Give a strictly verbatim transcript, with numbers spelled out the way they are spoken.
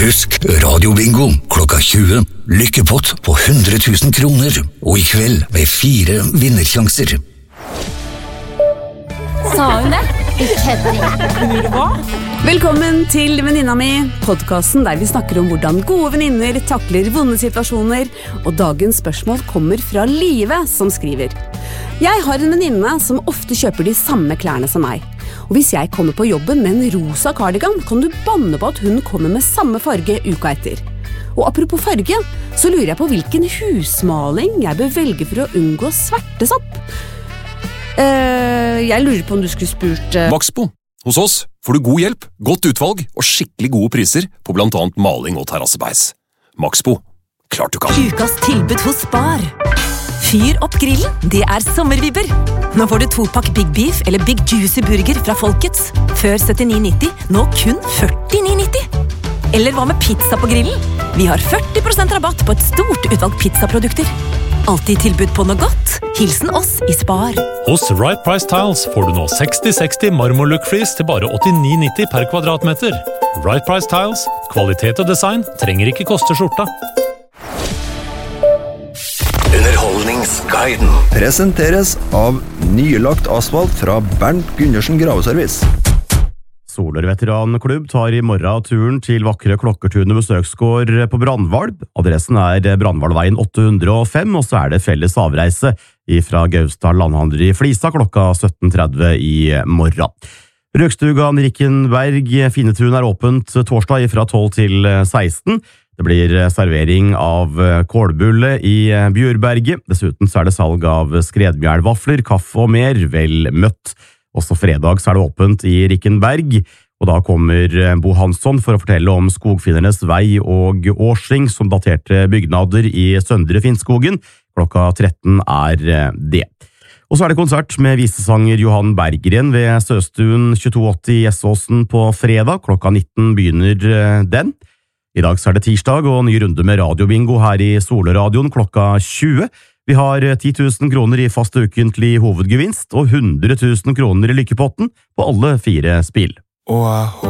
Husk radiobingo klokka tjue. Lykkepott på hundre tusen kroner. Og i kveld med fire vinnersjanser. Sa hun det? Ikke hva? Velkommen til Venninna mi, podcasten der vi snakker om hvordan gode venninner takler vonde situasjoner, og dagens spørsmål kommer fra Live som skriver. Jeg har en venninne som ofte kjøper de samme klærne som meg, og hvis jeg kommer på jobben med en rosa cardigan, kan du banne på at hun kommer med samme farge uka etter. Og apropos farge, så lurer jeg på hvilken husmaling jeg bør velge for å unngå svertesopp. Uh, jeg lurer på om du skulle spurt uh... Maxbo. Hos oss får du god hjelp, godt utvalg og skikkelig gode priser på blant annet maling og terrassebeis. Maxbo. Klart du kan. Ukas tilbud hos Spar. Fyr opp grillen, det er sommervibber. Nå får du to pakk Big Beef eller Big Juicy Burger fra Folkets. Før syttini nitti, nå kun førtini nitti. Eller hva med pizza på grillen? Vi har førti prosent rabatt på et stort utvalg pizzaprodukter. Alltid tilbud på noe godt. Hilsen oss i Spar. Hos Right Price Tiles får du nå seksti seksti marmorlook-flis til bare åttini nitti per kvadratmeter. Right Price Tiles, kvalitet og design trenger ikke koste skjorta. Underholdningsguiden presenteres av nylagt asfalt fra Bernt Gundersen Graveservice. Soler-veteranklubb tar i morgen turen til vakre Klokkertunet besøksgård på Brandvalb. Adressen er Brandvalveien åtte hundre og fem, og så er det felles avreise fra Gausdal Landhandler i Flisa klokka sytten tretti i morgen. Røkstugan Rikkenberg Finetun er åpent torsdag fra tolv til seksten. Det blir servering av kålbulle i Bjørberget. Dessuten så er det salg av skredmjælvafler, kaffe og mer, vel møtt. Også fredag så er det åpent i Rikkenberg, og da kommer Bo Hansson for å fortelle om skogfinnernes vei og årsring som daterte bygnader i Søndre Finnskogen. Klokka tretten er det. Og så er det konsert med visesanger Johan Berggren ved Søstuen tjueto åtti i Gjessåsen på fredag. Klokka nitten begynner den. I dag så er det tirsdag og ny runde med radiobingo her i Solradioen klokka tjue. Vi har ti tusen kroner i fast ukentlig hovedgevinst og hundre tusen kroner i lykkepotten på alle fire spill.